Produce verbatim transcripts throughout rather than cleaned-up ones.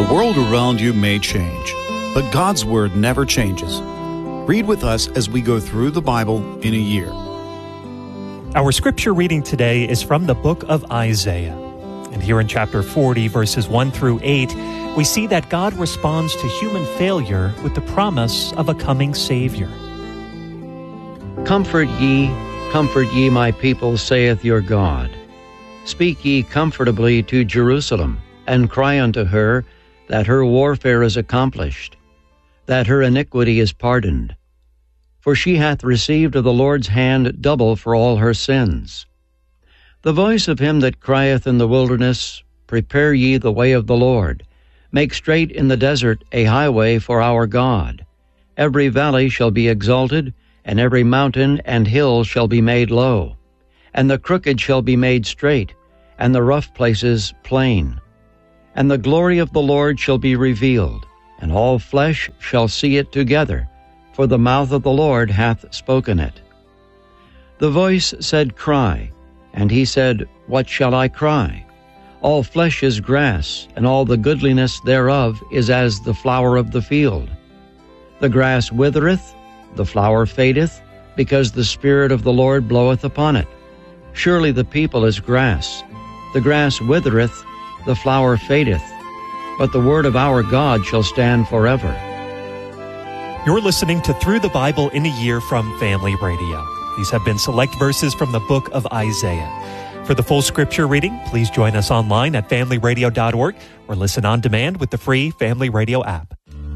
world around you may change, but God's Word never changes. Read with us as we go through the Bible in a year. Our scripture reading today is from the book of Isaiah. And here in chapter forty, verses one through eight, we see that God responds to human failure with the promise of a coming Savior. Comfort ye, comfort ye, my people, saith your God. Speak ye comfortably to Jerusalem, and cry unto her that her warfare is accomplished, that her iniquity is pardoned. For she hath received of the Lord's hand double for all her sins. The voice of him that crieth in the wilderness, Prepare ye the way of the Lord. Make straight in the desert a highway for our God. Every valley shall be exalted, and every mountain and hill shall be made low. And the crooked shall be made straight, and the rough places plain. And the glory of the Lord shall be revealed, and all flesh shall see it together, for the mouth of the Lord hath spoken it. The voice said, Cry. And he said, What shall I cry? All flesh is grass, and all the goodliness thereof is as the flower of the field. The grass withereth, the flower fadeth, because the Spirit of the Lord bloweth upon it. Surely the people is grass. The grass withereth, the flower fadeth, but the word of our God shall stand forever. You're listening to Through the Bible in a Year from Family Radio. These have been select verses from the book of Isaiah. For the full scripture reading, please join us online at family radio dot org or listen on demand with the free Family Radio app.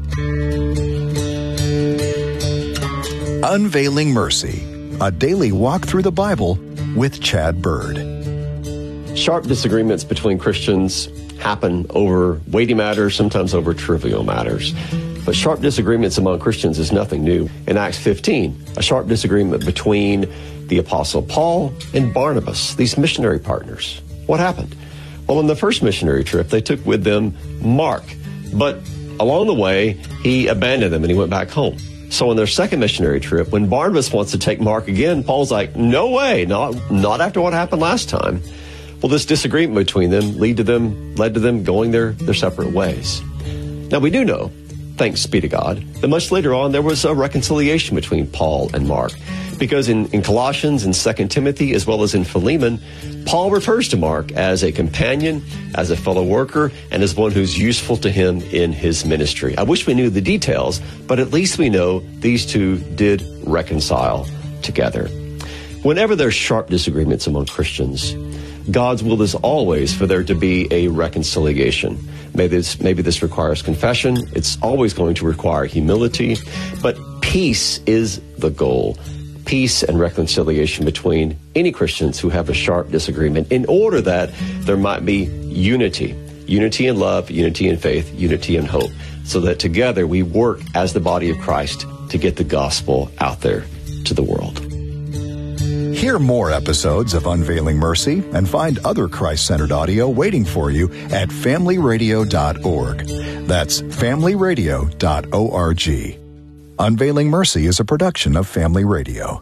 Unveiling Mercy, a daily walk through the Bible with Chad Bird. Sharp disagreements between Christians happen over weighty matters, sometimes over trivial matters. But sharp disagreements among Christians is nothing new. In Acts fifteen, a sharp disagreement between the Apostle Paul and Barnabas, these missionary partners. What happened? Well, on the first missionary trip, they took with them Mark. But along the way, he abandoned them and he went back home. So on their second missionary trip, when Barnabas wants to take Mark again, Paul's like, no way, not, not after what happened last time. Well, this disagreement between them lead to them, led to them going their, their separate ways. Now, we do know, thanks be to God, that much later on there was a reconciliation between Paul and Mark. Because in, in Colossians and Second Timothy, as well as in Philemon, Paul refers to Mark as a companion, as a fellow worker, and as one who's useful to him in his ministry. I wish we knew the details, but at least we know these two did reconcile together. Whenever there's sharp disagreements among Christians, God's will is always for there to be a reconciliation. Maybe this, maybe this requires confession. It's always going to require humility, but peace is the goal. Peace and reconciliation between any Christians who have a sharp disagreement in order that there might be unity. Unity in love, unity in faith, unity in hope, so that together we work as the body of Christ to get the gospel out there to the world. Hear more episodes of Unveiling Mercy and find other Christ-centered audio waiting for you at family radio dot org. That's family radio dot org. Unveiling Mercy is a production of Family Radio.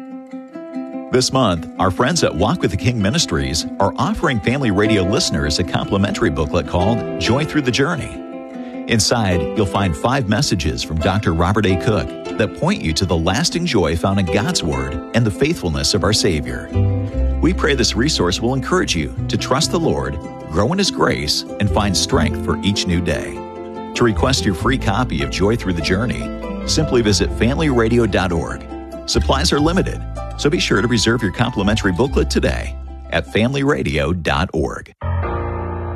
This month, our friends at Walk with the King Ministries are offering Family Radio listeners a complimentary booklet called Joy Through the Journey. Inside, you'll find five messages from Doctor Robert A. Cook that point you to the lasting joy found in God's Word and the faithfulness of our Savior. We pray this resource will encourage you to trust the Lord, grow in His grace, and find strength for each new day. To request your free copy of Joy Through the Journey, simply visit family radio dot org. Supplies are limited, so be sure to reserve your complimentary booklet today at family radio dot org.